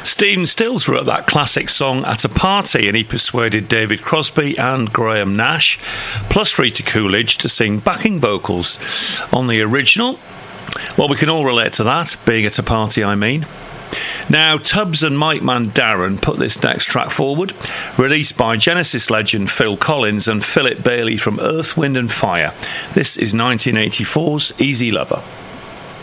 Stephen Stills wrote that classic song at a party, and he persuaded David Crosby and Graham Nash, plus Rita Coolidge, to sing backing vocals on the original. Well, we can all relate to that, being at a party, I mean. Now, Tubbs and Mike Man Darren put this next track forward, released by Genesis legend Phil Collins and Philip Bailey from Earth, Wind and Fire. This is 1984's Easy Lover.